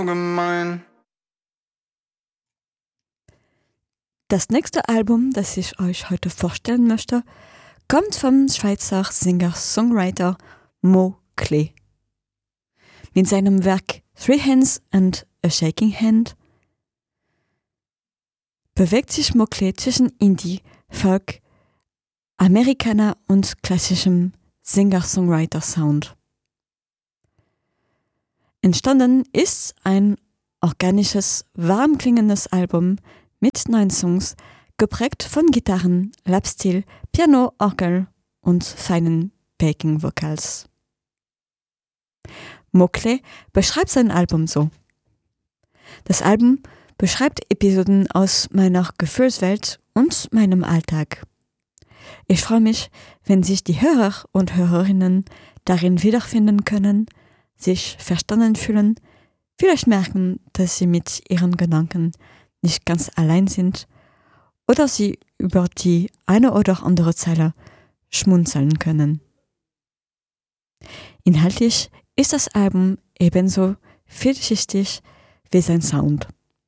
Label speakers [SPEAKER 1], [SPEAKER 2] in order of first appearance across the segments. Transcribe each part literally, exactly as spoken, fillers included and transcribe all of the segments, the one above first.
[SPEAKER 1] gemein.
[SPEAKER 2] Das nächste Album, das ich euch heute vorstellen möchte, kommt vom Schweizer Singer-Songwriter Mo Klee. Mit seinem Werk Three Hands and a Shaking Hand bewegt sich Mo Klee zwischen Indie, Folk, Amerikaner und klassischem Singer-Songwriter-Sound. Entstanden ist ein organisches, warm klingendes Album mit neun Songs, geprägt von Gitarren, Lapstil, Piano, Orgel und feinen Backing Vocals. Mo Klee beschreibt sein Album so: Das Album beschreibt Episoden aus meiner Gefühlswelt und meinem Alltag. Ich freue mich, wenn sich die Hörer und Hörerinnen darin wiederfinden können, sich verstanden fühlen, vielleicht merken, dass sie mit ihren Gedanken nicht ganz allein sind oder sie über die eine oder andere Zeile schmunzeln können. Inhaltlich ist das Album ebenso vielschichtig wie sein Sound.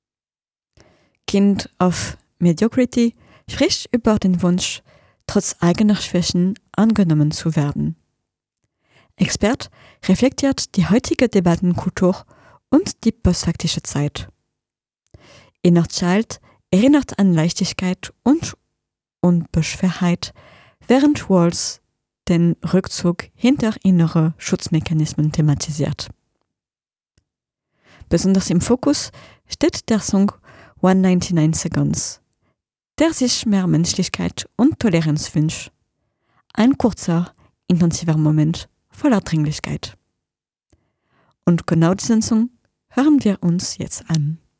[SPEAKER 2] Kind of Mediocrity spricht über den Wunsch, trotz eigener Schwächen angenommen zu werden. Expert reflektiert die heutige Debattenkultur und die postfaktische Zeit. Inner Child erinnert an Leichtigkeit und Unbeschwertheit, während Walls den Rückzug hinter innere Schutzmechanismen thematisiert. Besonders im Fokus steht der Song hundertneunundneunzig Seconds, der sich mehr Menschlichkeit und Toleranz wünscht. Ein kurzer, intensiver Moment voller Dringlichkeit. Und genau diesen Song hören wir uns jetzt an.